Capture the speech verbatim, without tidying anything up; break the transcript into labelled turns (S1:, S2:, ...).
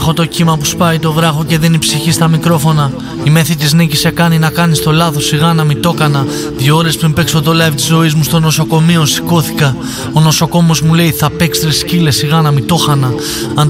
S1: Έχω το κύμα που σπάει το βράχο και δίνει ψυχή στα μικρόφωνα. Η μέθη της νίκης σε κάνει να κάνεις το λάθος, σιγά να μην το έκανα. Δύο ώρες πριν παίξω το live της ζωής μου στο νοσοκομείο σηκώθηκα. Ο νοσοκόμος μου λέει θα παίξεις ρε σκύλε, σιγά να μην το χανα.